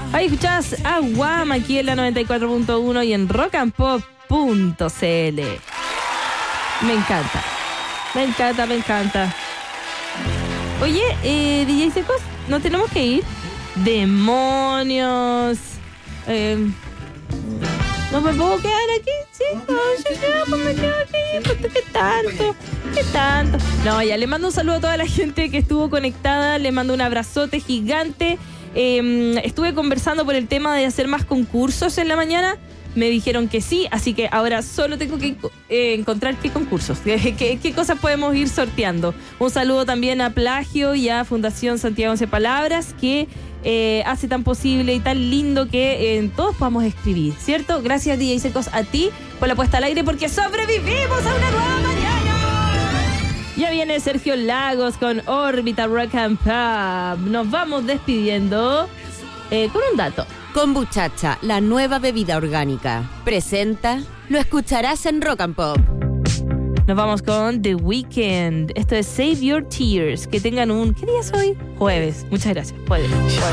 Ahí escuchás a Guam aquí en la 94.1 y en rockandpop.cl. Me encanta. Me encanta, me encanta. Oye, DJ Secos, ¿no tenemos que ir? ¡Demonios! ¿No me puedo quedar aquí? Sí, no, pues me quedo aquí. ¿Qué tanto? No, ya le mando un saludo a toda la gente que estuvo conectada. Le mando un abrazote gigante. Estuve conversando por el tema de hacer más concursos en la mañana. Me dijeron que sí, así que ahora solo tengo que encontrar qué concursos, qué cosas podemos ir sorteando. Un saludo también a Plagio y a Fundación Santiago 11 Palabras, que hace tan posible y tan lindo que todos podamos escribir, ¿cierto? Gracias, DJ Secos, a ti por la puesta al aire, porque sobrevivimos a una nueva mañana. Ya viene Sergio Lagos con Órbita Rock and Pop. Nos vamos despidiendo con un dato. Kombuchacha, la nueva bebida orgánica. Presenta, lo escucharás en Rock and Pop. Nos vamos con The Weeknd. Esto es Save Your Tears. Que tengan un... ¿Qué día es hoy? Jueves. Muchas gracias. Jueves.